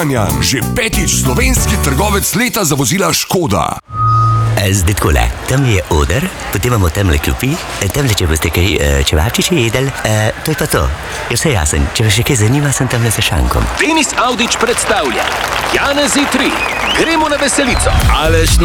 Kranjan. Že 5. slovenski trgovec leta za vozila Škoda. Zdaj takole, tam je oder, potem imamo tamle klopi, tamle, če boste kaj čevapčiče jedel, to je pa to. Je vse jasen, če vas še kaj zanima, sem tamle za šankom. Denis Avdić predstavlja Janezi 3. Gremo na veselico. Aleš